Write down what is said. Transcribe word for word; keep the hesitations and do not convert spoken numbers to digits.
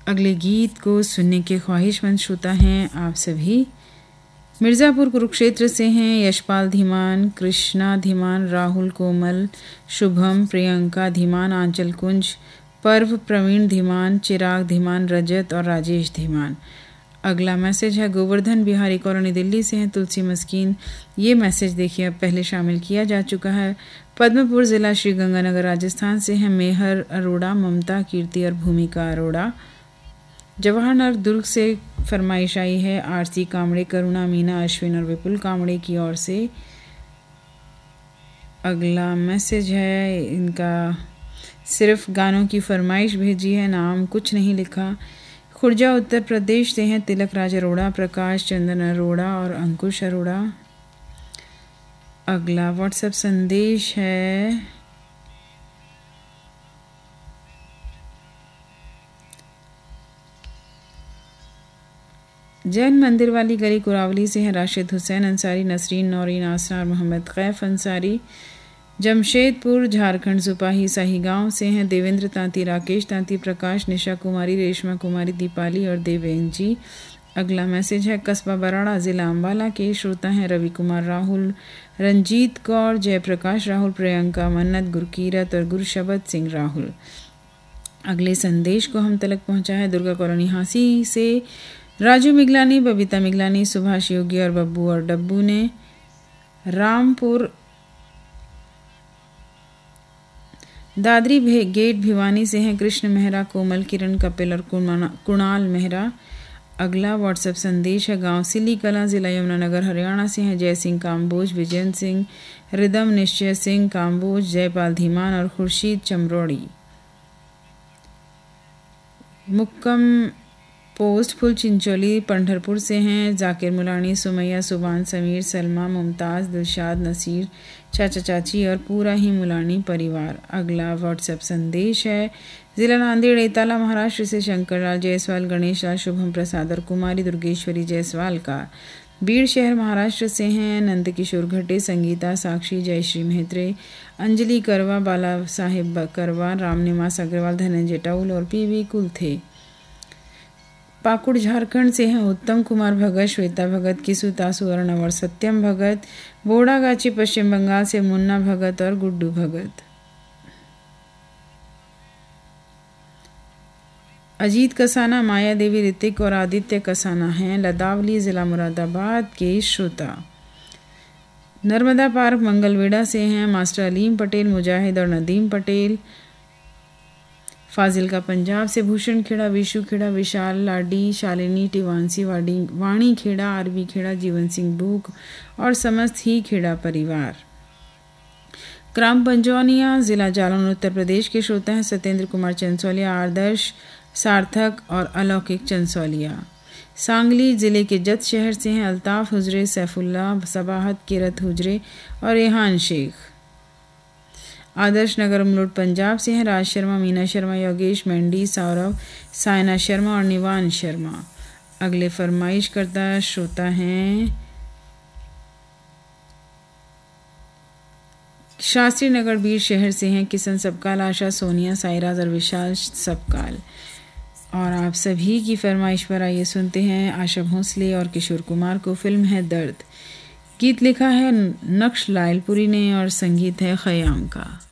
अगले गीत को सुनने के ख्वाहिशमंद श्रोता हैं आप सभी। मिर्ज़ापुर कुरुक्षेत्र से हैं यशपाल धीमान, कृष्णा धीमान, राहुल कोमल, शुभम, प्रियंका धीमान, आंचल कुंज, पर्व, प्रवीण धीमान, चिराग धीमान, रजत और राजेश धीमान। अगला मैसेज है गोवर्धन बिहारी कॉलोनी दिल्ली से हैं तुलसी मस्कीन। ये मैसेज देखिए अब पहले शामिल किया जा चुका है। पद्मपुर ज़िला श्री गंगानगर राजस्थान से हैं मेहर अरोड़ा, ममता, कीर्ति और भूमिका अरोड़ा। जवाहरनगर दुर्ग से फरमाइश आई है आरसी कामड़े, करुणा, मीना, अश्विन और विपुल कामड़े की ओर से। अगला मैसेज है इनका सिर्फ गानों की फरमाइश भेजी है, नाम कुछ नहीं लिखा। खुर्जा उत्तर प्रदेश से हैं तिलक राज अरोड़ा, प्रकाश चंदन अरोड़ा और अंकुश अरोड़ा। अगला व्हाट्सएप संदेश है जैन मंदिर वाली गली कुरावली से हैं राशिद हुसैन अंसारी, नसरीन नौरीन, आसरा और मोहम्मद कैफ अंसारी। जमशेदपुर झारखंड सुपाही शाही गांव से हैं देवेंद्र तांती, राकेश तांती, प्रकाश, निशा कुमारी, रेशमा कुमारी, दीपाली और देवेन जी। अगला मैसेज है कस्बा बराड़ा ज़िला अम्बाला के श्रोता हैं रवि कुमार राहुल, रंजीत कौर, जयप्रकाश राहुल, प्रियंका, मन्नत, गुरकीरत और गुरशबद सिंह राहुल। अगले संदेश को हम तलक पहुंचा है दुर्गा कॉलोनी हांसी से राजू मिगलानी, बबीता मिगलानी, सुभाष योगी और बब्बू और डब्बू ने। रामपुर दादरी गेट भिवानी से हैं कृष्ण मेहरा, कोमल, किरण, कपिल और कुणाल मेहरा। अगला व्हाट्सएप संदेश है गांव सिली कला ज़िला यमुनानगर हरियाणा से हैं जय सिंह काम्बोज, विजयन सिंह, रिदम, निश्चय सिंह काम्बोज, जयपाल धीमान और खुर्शीद चमरोड़ी। मुक्कम पोस्ट फुल चिंचोली पंढरपुर से हैं जाकिर मुलानी, सुमैया, सुबान, समीर, सलमा, मुमताज़, दिलशाद, नसीर, चाचा चाची और पूरा ही मुलानी परिवार। अगला व्हाट्सएप संदेश है ज़िला नांदेड़ एताला महाराष्ट्र से शंकरलाल जायसवाल, गणेश लाल, शुभम प्रसाद और कुमारी दुर्गेश्वरी जायसवाल का। बीड़ शहर महाराष्ट्र से हैं नंद किशोर घटे, संगीता, साक्षी, जयश्री मेहत्रे, अंजलि करवा, बाला साहेब करवा, रामनिवास अग्रवाल, धनंजय टाउल और पीवी कुलथे। पाकुड़ झारखंड से हैं उत्तम कुमार भगत, श्वेता भगत, किसु तासु, अर्णव और सत्यम भगत। बोड़ागाची पश्चिम बंगाल से मुन्ना भगत और गुड्डू भगत। अजीत कसाना, माया देवी, ऋतिक और आदित्य कसाना हैं लदावली ज़िला मुरादाबाद के श्रोता। नर्मदा पार्क मंगलवेड़ा से हैं मास्टर अलीम पटेल, मुजाहिद और नदीम पटेल। फाजिल का पंजाब से भूषण खेड़ा, विशु खेड़ा, विशाल, लाडी, शालिनी, टिवांसी, वाडी, वाणी खेड़ा, आरवी खेड़ा, जीवन सिंह बूक और समस्त ही खेड़ा परिवार। ग्राम पंजौनिया ज़िला जालौन उत्तर प्रदेश के श्रोता हैं सत्येंद्र कुमार चंसौलिया, आदर्श, सार्थक और अलौकिक चंसौलिया। सांगली ज़िले के जत शहर से हैं अल्ताफ़ हुजरे, सैफुल्ला, सबाहत, किरत हुजरे और रेहान शेख। आदर्श नगर अमलोट पंजाब से हैं राज शर्मा, मीना शर्मा, योगेश मेंडी, सौरभ, सायना शर्मा और निवान शर्मा। अगले फरमाइश करता श्रोता हैं शास्त्री नगर बीर शहर से हैं किशन सबकाल, आशा, सोनिया, साइराज और विशाल सबकाल। और आप सभी की फरमाइश पर आइए सुनते हैं आशा भोसले और किशोर कुमार को। फिल्म है दर्द। गीत लिखा है नक्श लायलपुरी ने और संगीत है खयाम का।